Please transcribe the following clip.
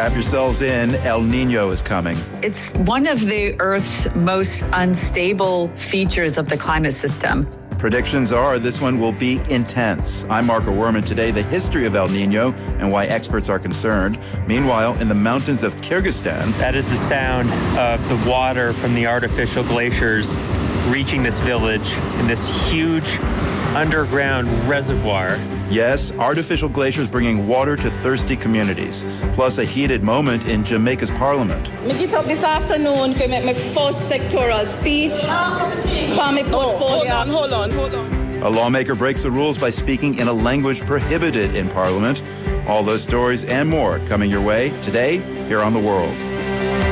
Strap yourselves in. El Nino is coming. It's one of the Earth's most unstable features of the climate system. Predictions are this one will be intense. I'm Marco Werman. Today, the history of El Nino and why experts are concerned. Meanwhile, in the mountains of Kyrgyzstan... That is the sound of the water from the artificial glaciers reaching this village in this huge underground reservoir. Yes, artificial glaciers bringing water to thirsty communities. Plus a heated moment in Jamaica's parliament. I get up this afternoon to make my first sectoral speech. Hold on. A lawmaker breaks the rules by speaking in a language prohibited in parliament. All those stories and more coming your way today here on The World.